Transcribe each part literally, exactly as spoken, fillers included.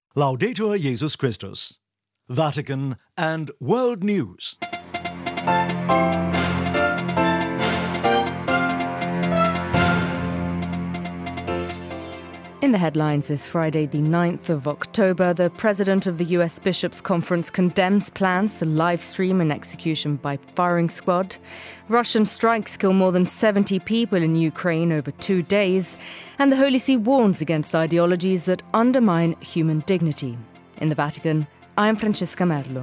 Laudetur Jesus Christus. Vatican and World News. In the headlines this Friday, the ninth of October, the president of the U S Bishops' Conference condemns plans to live stream an execution by firing squad. Russian strikes kill more than seventy people in Ukraine over two days. And the Holy See warns against ideologies that undermine human dignity. In the Vatican, I am Francesca Merlo.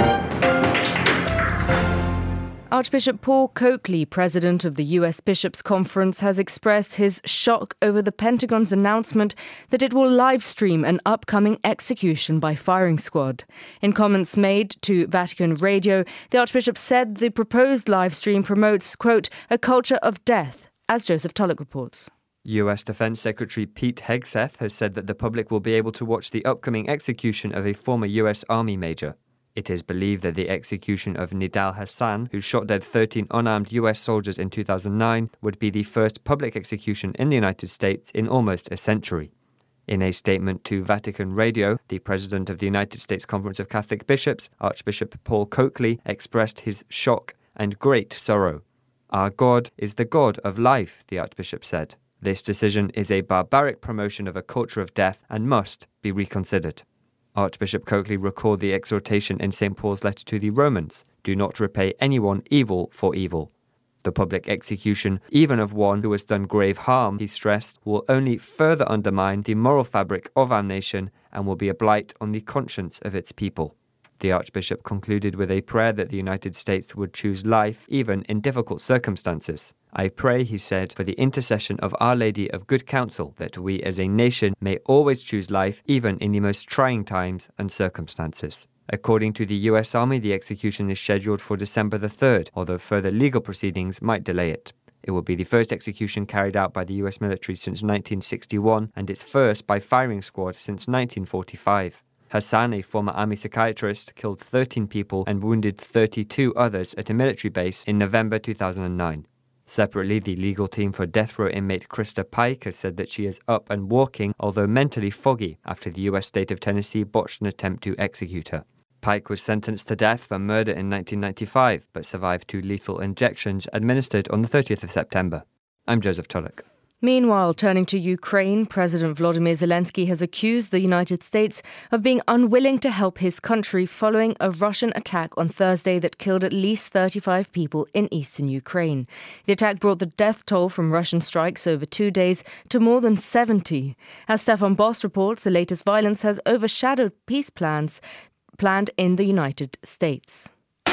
Archbishop Paul Coakley, president of the U S Bishops' Conference, has expressed his shock over the Pentagon's announcement that it will live stream an upcoming execution by firing squad. In comments made to Vatican Radio, the Archbishop said the proposed live stream promotes, quote, a culture of death, as Joseph Tulloch reports. U S Defense Secretary Pete Hegseth has said that the public will be able to watch the upcoming execution of a former U S Army major. It is believed that the execution of Nidal Hasan, who shot dead thirteen unarmed U S soldiers in two thousand nine, would be the first public execution in the United States in almost a century. In a statement to Vatican Radio, the president of the United States Conference of Catholic Bishops, Archbishop Paul Coakley, expressed his shock and great sorrow. Our God is the God of life, the Archbishop said. This decision is a barbaric promotion of a culture of death and must be reconsidered. Archbishop Coakley recalled the exhortation in Saint Paul's letter to the Romans, do not repay anyone evil for evil. The public execution, even of one who has done grave harm, he stressed, will only further undermine the moral fabric of our nation and will be a blight on the conscience of its people. The Archbishop concluded with a prayer that the United States would choose life even in difficult circumstances. I pray, he said, for the intercession of Our Lady of Good Counsel, that we as a nation may always choose life even in the most trying times and circumstances. According to the U S Army, the execution is scheduled for December the third, although further legal proceedings might delay it. It will be the first execution carried out by the U S military since nineteen sixty-one and its first by firing squad since nineteen forty-five. Hassan, a former army psychiatrist, killed thirteen people and wounded thirty-two others at a military base in November two thousand nine. Separately, the legal team for death row inmate Krista Pike has said that she is up and walking, although mentally foggy, after the U S state of Tennessee botched an attempt to execute her. Pike was sentenced to death for murder in nineteen ninety-five, but survived two lethal injections administered on the thirtieth of September. I'm Joseph Tulloch. Meanwhile, turning to Ukraine, President Volodymyr Zelensky has accused the United States of being unwilling to help his country following a Russian attack on Thursday that killed at least thirty-five people in eastern Ukraine. The attack brought the death toll from Russian strikes over two days to more than seventy. As Stefan Boss reports, the latest violence has overshadowed peace plans planned in the United States.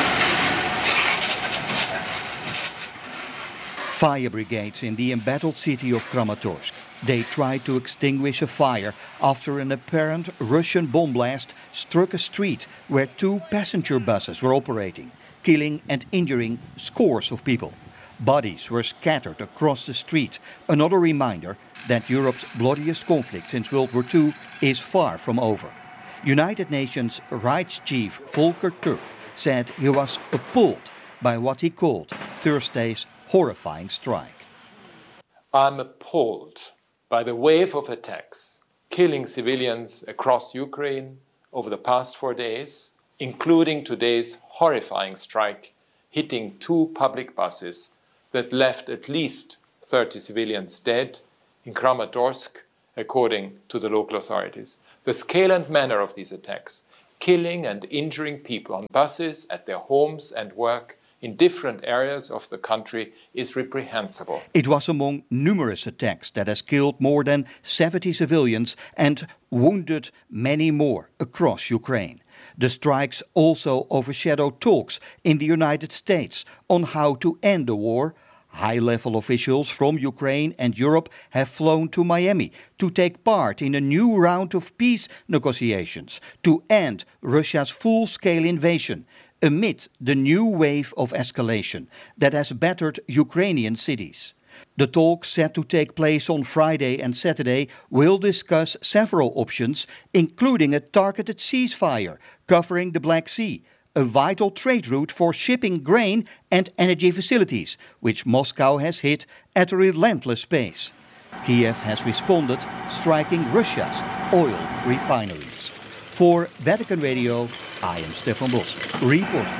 Fire brigades in the embattled city of Kramatorsk. They tried to extinguish a fire after an apparent Russian bomb blast struck a street where two passenger buses were operating, killing and injuring scores of people. Bodies were scattered across the street, another reminder that Europe's bloodiest conflict since World War Two is far from over. United Nations Rights Chief Volker Turk said he was appalled by what he called Thursday's horrifying strike. I'm appalled by the wave of attacks killing civilians across Ukraine over the past four days, including today's horrifying strike hitting two public buses that left at least thirty civilians dead in Kramatorsk, according to the local authorities. The scale and manner of these attacks, killing and injuring people on buses, at their homes and work, in different areas of the country, is reprehensible. It was among numerous attacks that has killed more than seventy civilians and wounded many more across Ukraine. The strikes also overshadow talks in the United States on how to end the war. High-level officials from Ukraine and Europe have flown to Miami to take part in a new round of peace negotiations to end Russia's full-scale invasion, amid the new wave of escalation that has battered Ukrainian cities. The talks set to take place on Friday and Saturday will discuss several options, including a targeted ceasefire covering the Black Sea, a vital trade route for shipping grain and energy facilities, which Moscow has hit at a relentless pace. Kiev has responded, striking Russia's oil refineries. For Vatican Radio, I am Stefan Bos, reporting.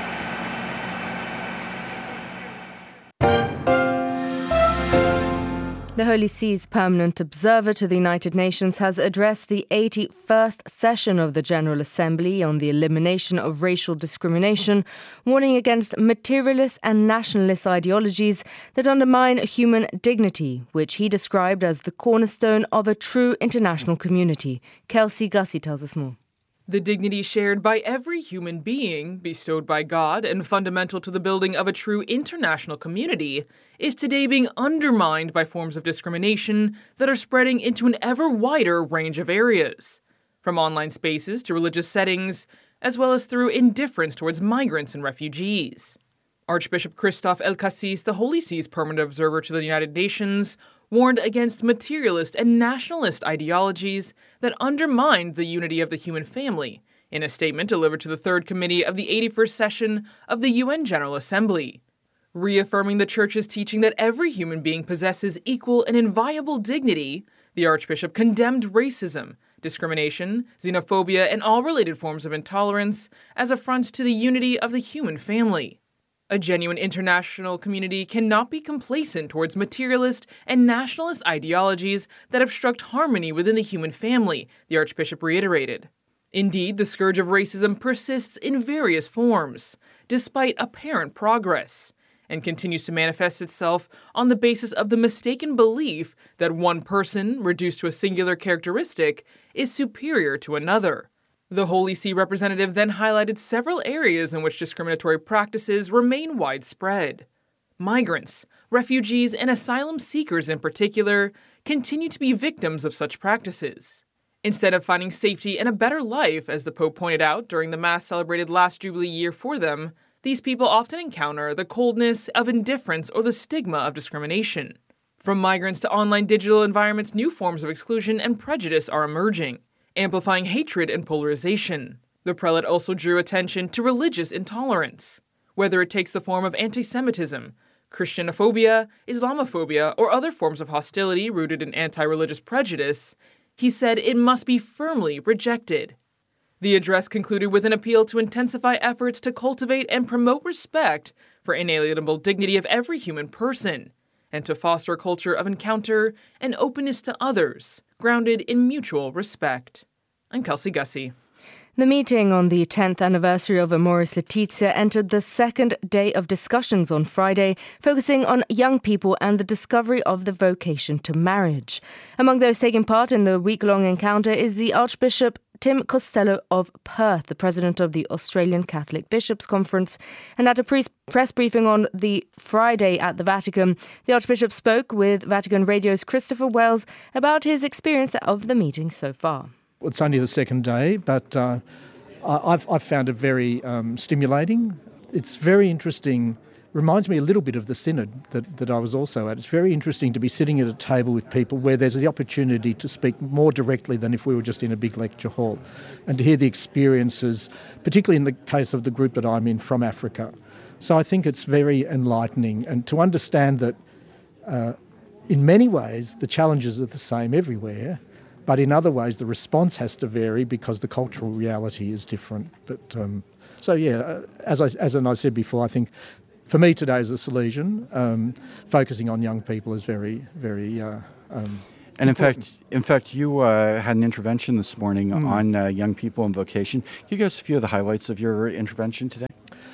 The Holy See's permanent observer to the United Nations has addressed the eighty-first session of the General Assembly on the elimination of racial discrimination, warning against materialist and nationalist ideologies that undermine human dignity, which he described as the cornerstone of a true international community. Kelsey Gussie tells us more. The dignity shared by every human being, bestowed by God and fundamental to the building of a true international community, is today being undermined by forms of discrimination that are spreading into an ever wider range of areas, from online spaces to religious settings, as well as through indifference towards migrants and refugees. Archbishop Christoph El Cassis, the Holy See's permanent observer to the United Nations, warned against materialist and nationalist ideologies that undermined the unity of the human family in a statement delivered to the Third Committee of the eighty-first session of the U N General Assembly. Reaffirming the Church's teaching that every human being possesses equal and inviolable dignity, the Archbishop condemned racism, discrimination, xenophobia, and all related forms of intolerance as affronts to the unity of the human family. A genuine international community cannot be complacent towards materialist and nationalist ideologies that obstruct harmony within the human family, the Archbishop reiterated. Indeed, the scourge of racism persists in various forms, despite apparent progress, and continues to manifest itself on the basis of the mistaken belief that one person, reduced to a singular characteristic, is superior to another. The Holy See representative then highlighted several areas in which discriminatory practices remain widespread. Migrants, refugees, and asylum seekers in particular continue to be victims of such practices. Instead of finding safety and a better life, as the Pope pointed out during the Mass celebrated last Jubilee year for them, these people often encounter the coldness of indifference or the stigma of discrimination. From migrants to online digital environments, new forms of exclusion and prejudice are emerging, amplifying hatred and polarization. The prelate also drew attention to religious intolerance, whether it takes the form of anti-Semitism, Christianophobia, Islamophobia, or other forms of hostility rooted in anti-religious prejudice. He said it must be firmly rejected. The address concluded with an appeal to intensify efforts to cultivate and promote respect for inalienable dignity of every human person, and to foster a culture of encounter and openness to others, grounded in mutual respect. I'm Kelsey Gussie. The meeting on the tenth anniversary of Amoris Laetitia entered the second day of discussions on Friday, focusing on young people and the discovery of the vocation to marriage. Among those taking part in the week-long encounter is the Archbishop Tim Costello of Perth, the president of the Australian Catholic Bishops' Conference. And at a pre- press briefing on the Friday at the Vatican, the Archbishop spoke with Vatican Radio's Christopher Wells about his experience of the meeting so far. It's only the second day, but uh, I've, I've found it very um, stimulating. It's very interesting. Reminds me a little bit of the synod that, that I was also at. It's very interesting to be sitting at a table with people where there's the opportunity to speak more directly than if we were just in a big lecture hall, and to hear the experiences, particularly in the case of the group that I'm in from Africa. So I think it's very enlightening, and to understand that uh, in many ways the challenges are the same everywhere, but in other ways the response has to vary because the cultural reality is different. But um, so yeah, as I, as I said before, I think for me today as a Salesian, um, focusing on young people is very, very uh, um, And in important. fact, in fact, you uh, had an intervention this morning Mm. on uh, young people and vocation. Can you give us a few of the highlights of your intervention today?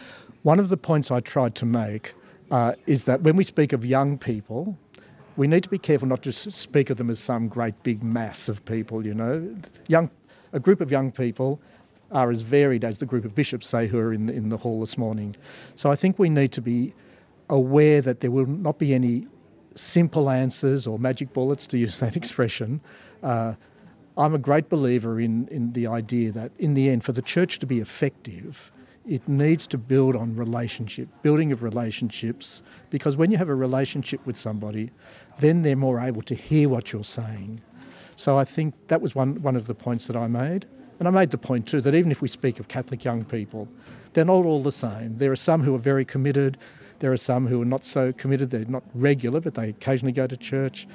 One of the points I tried to make uh, is that when we speak of young people, we need to be careful not to speak of them as some great big mass of people, you know. Young, a group of young people are as varied as the group of bishops, say, who are in the, in the hall this morning. So I think we need to be aware that there will not be any simple answers or magic bullets, to use that expression. Uh, I'm a great believer in, in the idea that, in the end, for the church to be effective, it needs to build on relationship, building of relationships, because when you have a relationship with somebody, then they're more able to hear what you're saying. So I think that was one, one of the points that I made. And I made the point too that even if we speak of Catholic young people, they're not all the same. There are some who are very committed. There are some who are not so committed. They're not regular, but they occasionally go to church.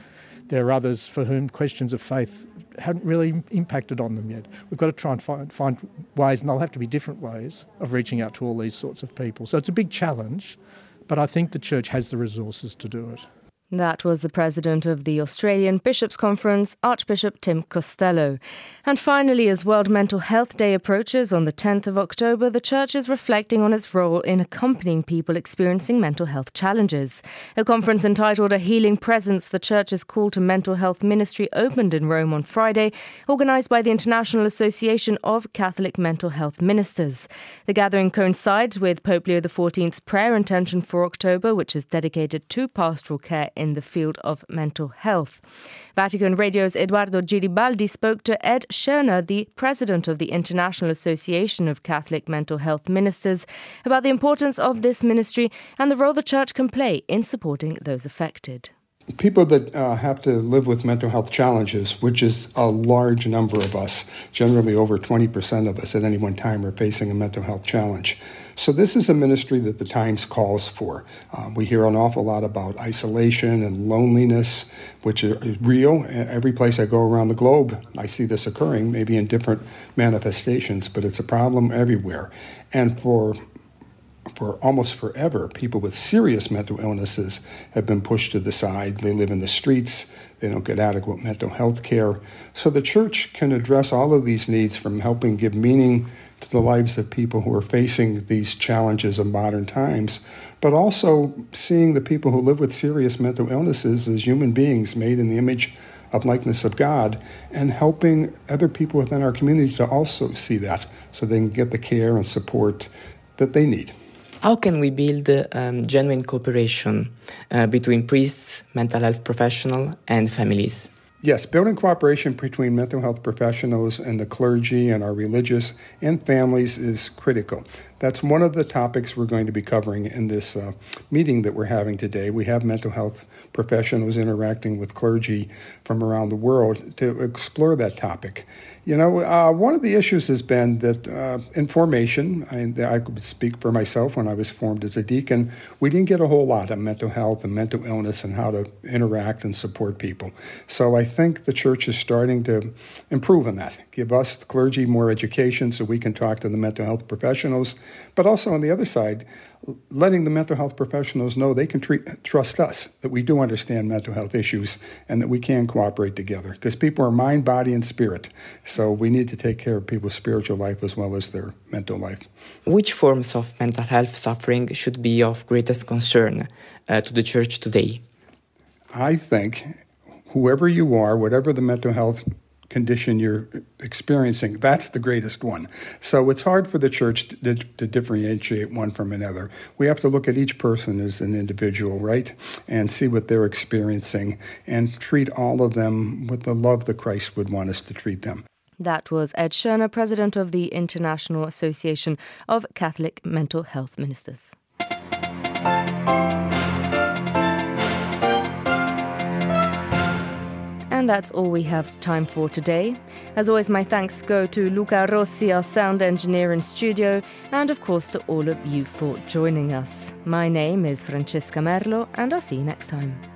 There are others for whom questions of faith haven't really impacted on them yet. We've got to try and find, find ways, and there'll have to be different ways of reaching out to all these sorts of people. So it's a big challenge, but I think the church has the resources to do it. That was the president of the Australian Bishops' Conference, Archbishop Tim Costello. And finally, as World Mental Health Day approaches on the tenth of October, the Church is reflecting on its role in accompanying people experiencing mental health challenges. A conference entitled A Healing Presence, the Church's Call to Mental Health Ministry opened in Rome on Friday, organised by the International Association of Catholic Mental Health Ministers. The gathering coincides with Pope Leo the fourteenth's prayer intention for October, which is dedicated to pastoral care in the field of mental health. Vatican Radio's Eduardo Giribaldi spoke to Ed Schörner, the president of the International Association of Catholic Mental Health Ministers, about the importance of this ministry and the role the Church can play in supporting those affected. People that uh, have to live with mental health challenges, which is a large number of us, generally over twenty percent of us at any one time are facing a mental health challenge. So this is a ministry that the times calls for. Uh, we hear an awful lot about isolation and loneliness, which are real. Every place I go around the globe, I see this occurring, maybe in different manifestations, but it's a problem everywhere. And for For almost forever, people with serious mental illnesses have been pushed to the side. They live in the streets. They don't get adequate mental health care. So the Church can address all of these needs, from helping give meaning to the lives of people who are facing these challenges of modern times, but also seeing the people who live with serious mental illnesses as human beings made in the image of likeness of God, and helping other people within our community to also see that so they can get the care and support that they need. How can we build um, genuine cooperation uh, between priests, mental health professionals, and families? Yes, building cooperation between mental health professionals and the clergy and our religious and families is critical. That's one of the topics we're going to be covering in this uh, meeting that we're having today. We have mental health professionals interacting with clergy from around the world to explore that topic. You know, uh, one of the issues has been that uh, in formation, I, I could speak for myself when I was formed as a deacon, we didn't get a whole lot on mental health and mental illness and how to interact and support people. So I think the Church is starting to improve on that, give us, the clergy, more education so we can talk to the mental health professionals, but also on the other side, letting the mental health professionals know they can treat, trust us, that we do understand mental health issues and that we can cooperate together, because people are mind, body, and spirit. So we need to take care of people's spiritual life as well as their mental life. Which forms of mental health suffering should be of greatest concern uh, to the Church today? I think whoever you are, whatever the mental health condition you're experiencing, that's the greatest one. So it's hard for the Church to, to differentiate one from another. We have to look at each person as an individual, right? And see what they're experiencing and treat all of them with the love that Christ would want us to treat them. That was Ed Schörner, president of the International Association of Catholic Mental Health Ministers. And that's all we have time for today. As always, my thanks go to Luca Rossi, our sound engineer in studio, and of course to all of you for joining us. My name is Francesca Merlo, and I'll see you next time.